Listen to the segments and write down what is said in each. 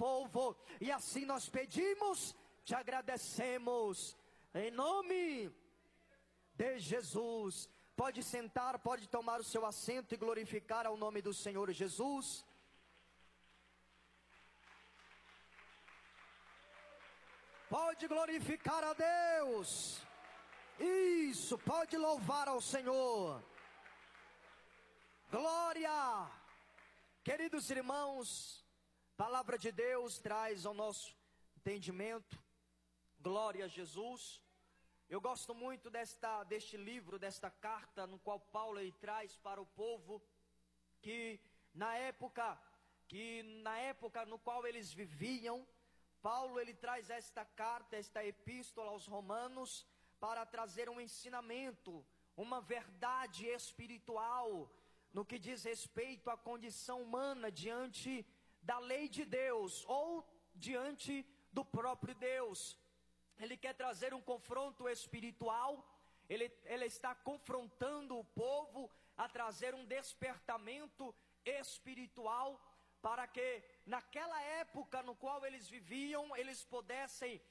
povo. E assim nós pedimos, te agradecemos, em nome de Jesus. Pode sentar, pode tomar o seu assento e glorificar ao nome do Senhor Jesus. Pode glorificar a Deus. Isso, pode louvar ao Senhor. Glória. Queridos irmãos, palavra de Deus traz ao nosso entendimento. Glória a Jesus. Eu gosto muito deste livro, desta carta, no qual Paulo ele traz para o povo que na época no qual eles viviam, Paulo ele traz esta carta, esta epístola aos Romanos para trazer um ensinamento, uma verdade espiritual no que diz respeito à condição humana diante da lei de Deus ou diante do próprio Deus. Ele quer trazer um confronto espiritual, ele está confrontando o povo a trazer um despertamento espiritual, para que naquela época no qual eles viviam, eles pudessem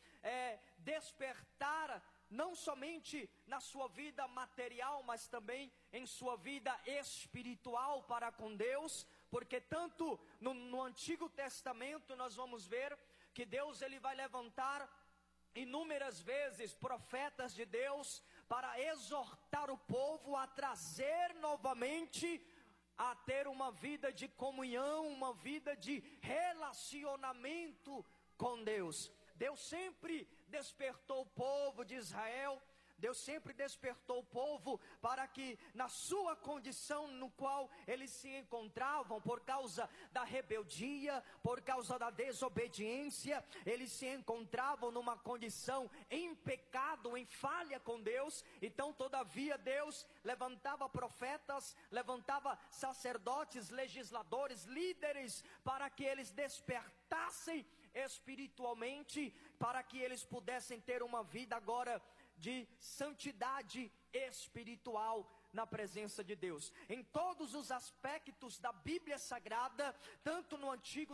despertar, não somente na sua vida material, mas também em sua vida espiritual para com Deus, porque tanto no Antigo Testamento nós vamos ver que Deus ele vai levantar inúmeras vezes profetas de Deus para exortar o povo a trazer novamente, a ter uma vida de comunhão, uma vida de relacionamento com Deus. Deus sempre despertou o povo de Israel, Deus sempre despertou o povo para que na sua condição no qual eles se encontravam, por causa da rebeldia, por causa da desobediência, eles se encontravam numa condição em pecado, em falha com Deus. Então todavia Deus levantava profetas, levantava sacerdotes, legisladores, líderes, para que eles despertassem espiritualmente, para que eles pudessem ter uma vida agora de santidade espiritual na presença de Deus. Em todos os aspectos da Bíblia Sagrada, tanto no Antigo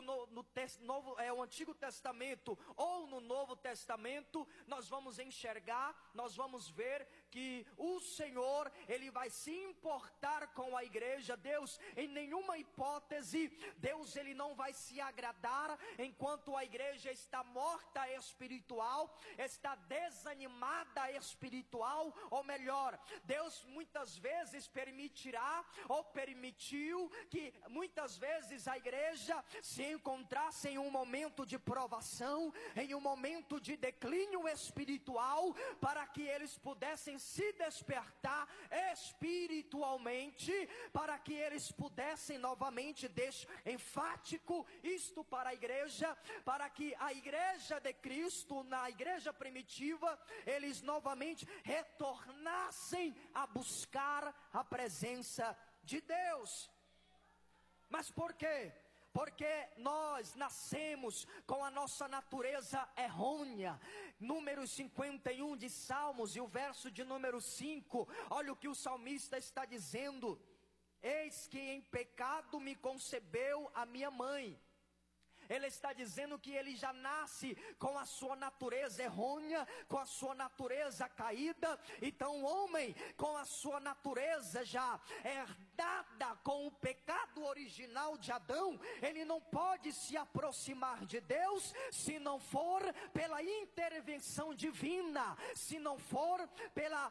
Testamento ou no Novo Testamento, nós vamos enxergar, nós vamos ver que o Senhor, Ele vai se importar com a igreja. Deus, em nenhuma hipótese, Deus Ele não vai se agradar enquanto a igreja está morta espiritual, está desanimada espiritual, ou melhor, Deus muitas vezes permitirá ou permitiu que muitas vezes a igreja se encontrasse em um momento de provação, em um momento de declínio espiritual, para que eles pudessem se despertar espiritualmente, para que eles pudessem novamente, deixo enfático isto para a igreja, para que a igreja de Cristo, na igreja primitiva, eles novamente retornassem a buscar a presença de Deus. Mas por quê? Porque nós nascemos com a nossa natureza errônea. Número 51 de Salmos e o verso de número 5, olha o que o salmista está dizendo: eis que em pecado me concebeu a minha mãe. Ele está dizendo que ele já nasce com a sua natureza errônea, com a sua natureza caída. Então o homem, com a sua natureza já herdada com o pecado original de Adão, ele não pode se aproximar de Deus se não for pela intervenção divina, se não for pela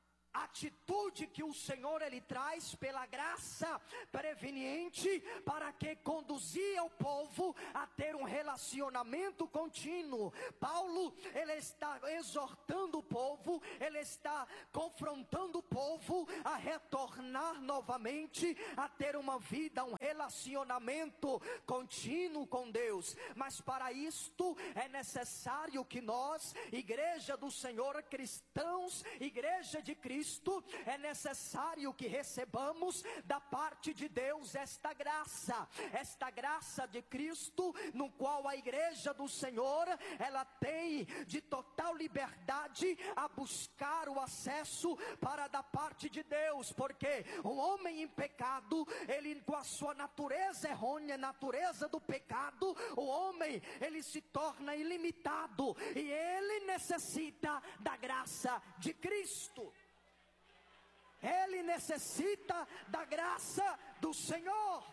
atitude que o Senhor ele traz, pela graça preveniente, para que conduzia o povo a ter um relacionamento contínuo. Paulo, ele está exortando o povo, ele está confrontando o povo a retornar novamente, a ter uma vida, um relacionamento contínuo com Deus. Mas para isto é necessário que nós, igreja do Senhor, cristãos, igreja de Cristo, Cristo, é necessário que recebamos da parte de Deus esta graça de Cristo, no qual a igreja do Senhor, ela tem de total liberdade a buscar o acesso para da parte de Deus, porque o homem em pecado, ele com a sua natureza errônea, natureza do pecado, o homem, ele se torna ilimitado, e ele necessita da graça de Cristo. Ele necessita da graça do Senhor.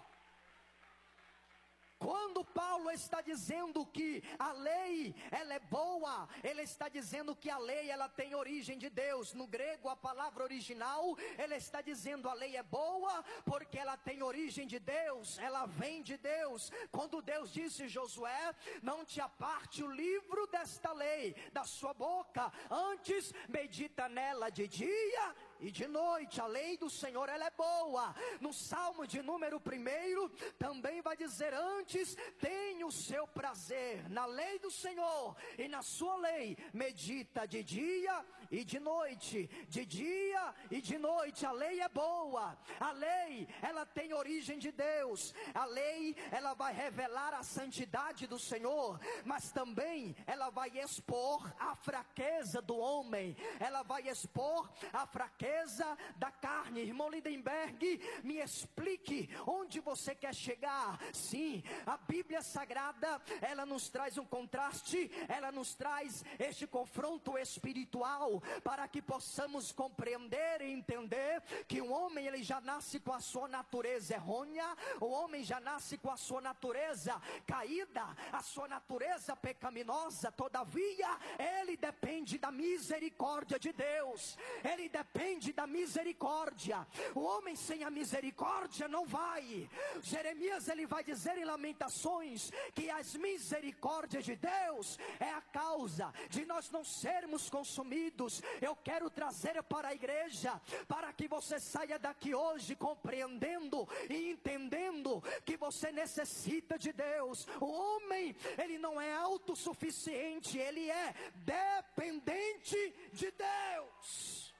Quando Paulo está dizendo que a lei, ela é boa, ele está dizendo que a lei, ela tem origem de Deus. No grego, a palavra original, ele está dizendo a lei é boa, porque ela tem origem de Deus, ela vem de Deus. Quando Deus disse, Josué, não te aparte o livro desta lei da sua boca, antes medita nela de dia e de noite. A lei do Senhor, ela é boa. No Salmo de número 1, também vai dizer, antes tem o seu prazer na lei do Senhor, e na sua lei medita de dia e de noite. De dia e de noite, a lei é boa. A lei, ela tem origem de Deus. A lei, ela vai revelar a santidade do Senhor, mas também ela vai expor a fraqueza do homem, ela vai expor a fraqueza da carne. Irmão Lindenberg, me explique onde você quer chegar. Sim, a Bíblia Sagrada, ela nos traz um contraste, ela nos traz este confronto espiritual, para que possamos compreender e entender que o homem, ele já nasce com a sua natureza errônea, o homem já nasce com a sua natureza caída, a sua natureza pecaminosa. Todavia, ele depende da misericórdia de Deus, ele depende da misericórdia. O homem sem a misericórdia não vai. Jeremias, ele vai dizer em Lamentações que as misericórdias de Deus é a causa de nós não sermos consumidos. Eu quero trazer para a igreja, para que você saia daqui hoje compreendendo e entendendo que você necessita de Deus. O homem, ele não é autossuficiente, ele é dependente de Deus.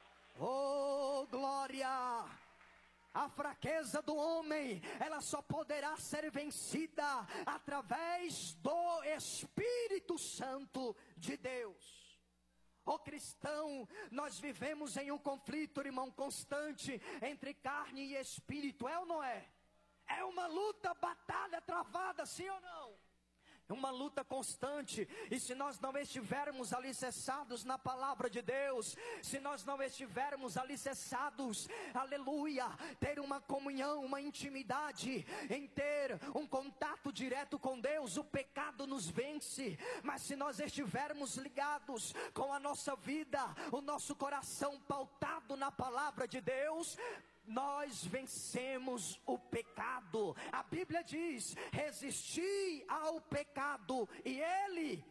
Oh, glória! A fraqueza do homem, ela só poderá ser vencida através do Espírito Santo de Deus. Ó cristão, nós vivemos em um conflito, irmão, constante entre carne e espírito, é ou não é? É uma luta, batalha travada, sim ou não? Uma luta constante, e se nós não estivermos alicerçados na palavra de Deus, se nós não estivermos alicerçados, aleluia, ter uma comunhão, uma intimidade, em ter um contato direto com Deus, o pecado nos vence. Mas se nós estivermos ligados com a nossa vida, o nosso coração pautado na palavra de Deus, nós vencemos o pecado. A Bíblia diz, resisti ao pecado, e ele,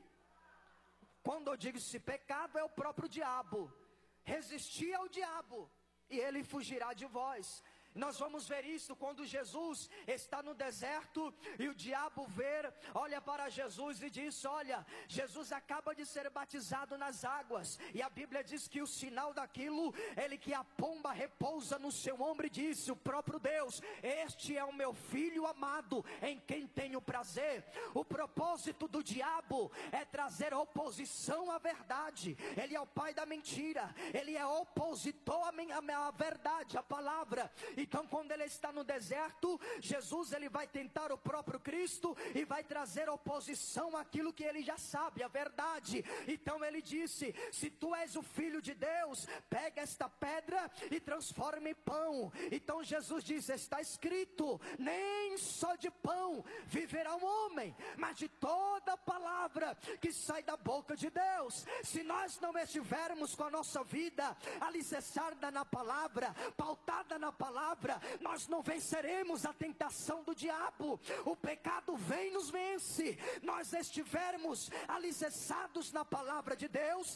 quando eu digo esse pecado, é o próprio diabo. Resisti ao diabo, e ele fugirá de vós. Nós vamos ver isso quando Jesus está no deserto e o diabo olha para Jesus e diz, olha, Jesus acaba de ser batizado nas águas, e a Bíblia diz que o sinal daquilo, ele que a pomba repousa no seu ombro, e disse, o próprio Deus, este é o meu filho amado, em quem tenho prazer. O propósito do diabo é trazer oposição à verdade. Ele é o pai da mentira, ele é opositor à verdade, à palavra. Então, quando ele está no deserto, Jesus, ele vai tentar o próprio Cristo e vai trazer oposição àquilo que ele já sabe, a verdade. Então ele disse, se tu és o Filho de Deus, pega esta pedra e transforma em pão. Então Jesus diz, está escrito, nem só de pão viverá um homem, mas de toda palavra que sai da boca de Deus. Se nós não estivermos com a nossa vida alicerçada na palavra, pautada na palavra, nós não venceremos a tentação do diabo. O pecado vem e nos vence. Nós estivermos alicerçados na palavra de Deus,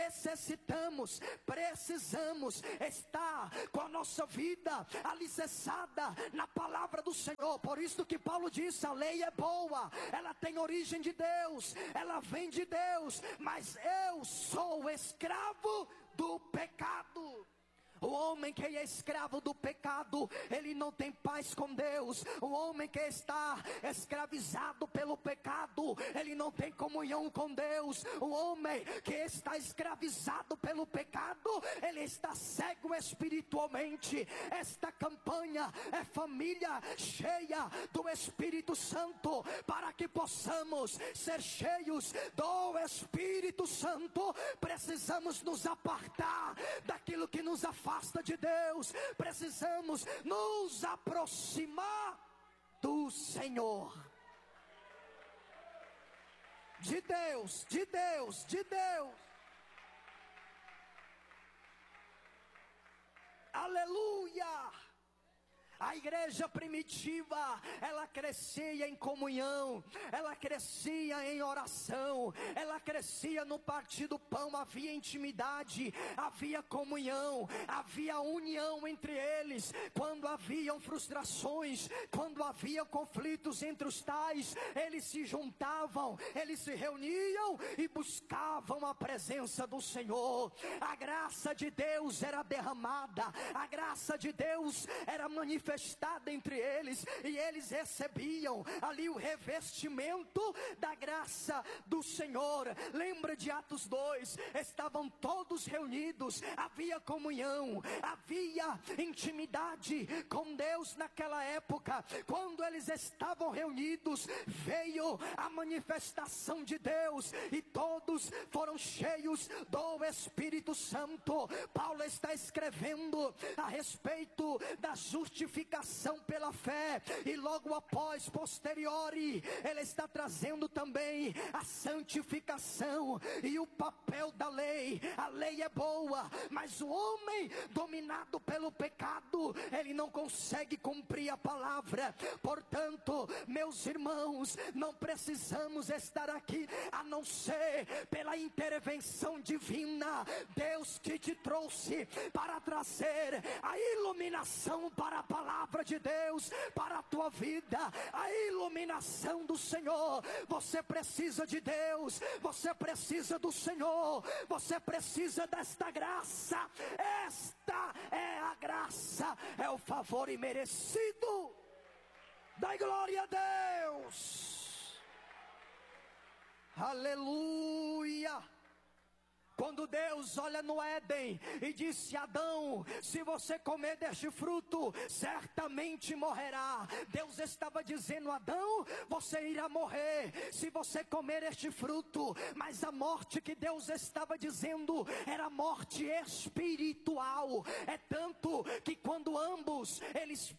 precisamos estar com a nossa vida alicerçada na palavra do Senhor. Por isso que Paulo disse, a lei é boa, ela tem origem de Deus, ela vem de Deus, mas eu sou escravo do pecado. O homem que é escravo do pecado, ele não tem paz com Deus. O homem que está escravizado pelo pecado, ele não tem comunhão com Deus. O homem que está escravizado pelo pecado, ele está cego espiritualmente. Esta campanha é família cheia do Espírito Santo, para que possamos ser cheios do Espírito Santo. Precisamos nos apartar daquilo que nos afasta de Deus. Precisamos nos aproximar do Senhor, de Deus, de Deus, de Deus. Aleluia! A igreja primitiva, ela crescia em comunhão, ela crescia em oração, ela crescia no partir do pão. Havia intimidade, havia comunhão, havia união entre eles. Quando haviam frustrações, quando havia conflitos entre os tais, eles se juntavam, eles se reuniam e buscavam a presença do Senhor. A graça de Deus era derramada, a graça de Deus era manifestada entre eles, e eles recebiam ali o revestimento da graça do Senhor. Lembra de Atos 2? Estavam todos reunidos, havia comunhão, havia intimidade com Deus naquela época. Quando eles estavam reunidos, veio a manifestação de Deus e todos foram cheios do Espírito Santo. Paulo está escrevendo a respeito da justificação pela fé, e logo após, posteriori, ele está trazendo também a santificação e o papel da lei. A lei é boa, mas o homem dominado pelo pecado, ele não consegue cumprir a palavra. Portanto, meus irmãos, não precisamos estar aqui a não ser pela intervenção divina. Deus que te trouxe para trazer a iluminação para a palavra de Deus, para a tua vida, a iluminação do Senhor. Você precisa de Deus, você precisa do Senhor, você precisa desta graça. Esta é a graça, é o favor imerecido. Dai glória a Deus. Aleluia. Quando Deus olha no Éden e disse a Adão: se você comer deste fruto, certamente morrerá. Deus estava dizendo: Adão, você irá morrer se você comer este fruto. Mas a morte que Deus estava dizendo era morte espiritual. É tanto que quando ambos eles